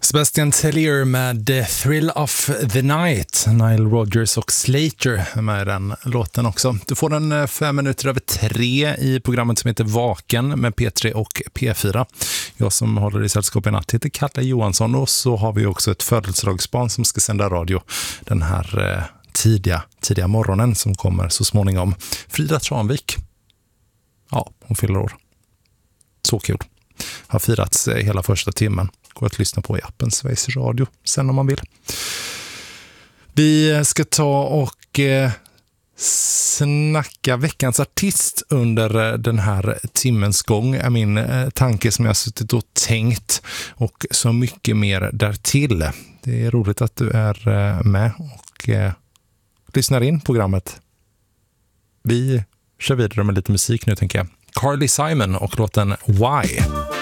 Sebastian Tellier med The Thrill of the Night. Nile Rodgers och Slater är med i den låten också. Du får den 5 minuter över 3 i programmet som heter Vaken med P3 och P4. Jag som håller i sällskap i natt heter Kalle Johansson, och så har vi också ett födelsedagsbarn som ska sända radio den här tidiga morgonen som kommer så småningom. Frida Tranvik. Ja, hon fyller år. Så kul. Har firats hela första timmen. Går att lyssna på i appen Sveriges Radio sen om man vill. Vi ska ta och snacka veckans artist under den här timmens gång. Är min tanke som jag har suttit och tänkt, och så mycket mer därtill. Det är roligt att du är med och lyssnar in programmet. Vi kör vidare med lite musik nu, tänker jag. Carly Simon och låten Why.